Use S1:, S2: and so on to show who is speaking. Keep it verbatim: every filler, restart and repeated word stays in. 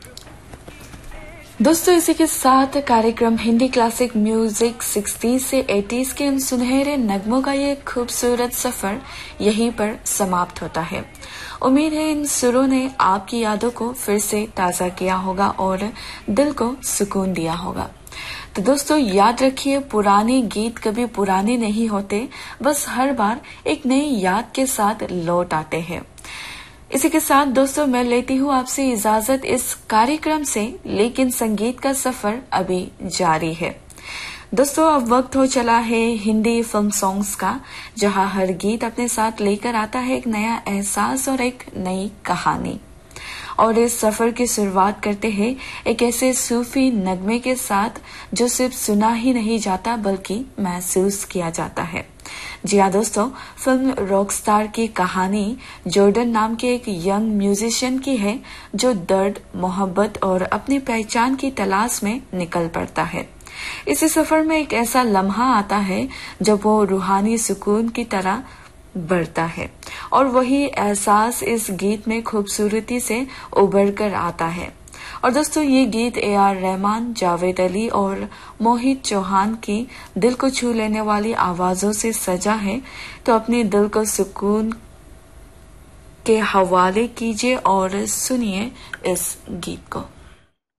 S1: दोस्तों इसी के साथ कार्यक्रम हिंदी क्लासिक म्यूजिक सिक्सटीज़ से एटीज़ के इन सुनहरे नगमों का ये खूबसूरत सफर यहीं पर समाप्त होता है। उम्मीद है इन सुरों ने आपकी यादों को फिर से ताजा किया होगा और दिल को सुकून दिया होगा। तो दोस्तों याद रखिए, पुराने गीत कभी पुराने नहीं होते, बस हर बार एक नई याद के साथ लौट आते हैं। इसी के साथ दोस्तों मैं लेती हूँ आपसे इजाजत इस कार्यक्रम से, लेकिन संगीत का सफर अभी जारी है। दोस्तों अब वक्त हो चला है हिंदी फिल्म सॉन्ग्स का, जहाँ हर गीत अपने साथ लेकर आता है एक नया एहसास और एक नई कहानी। और इस सफर की शुरुआत करते हैं एक ऐसे सूफी नगमे के साथ जो सिर्फ सुना ही नहीं जाता बल्कि महसूस किया जाता है। जी हाँ दोस्तों, फिल्म रॉकस्टार की कहानी जॉर्डन नाम के एक यंग म्यूजिशियन की है जो दर्द, मोहब्बत और अपनी पहचान की तलाश में निकल पड़ता है। इसी सफर में एक ऐसा लम्हा आता है जब वो रूहानी सुकून की तरह बढ़ता है, और वही एहसास इस गीत में खूबसूरती से उभर कर आता है। और दोस्तों ये गीत ए आर रहमान, जावेद अली और मोहित चौहान की दिल को छू लेने वाली आवाजों से सजा है। तो अपने दिल को सुकून के हवाले कीजिए और सुनिए इस गीत को।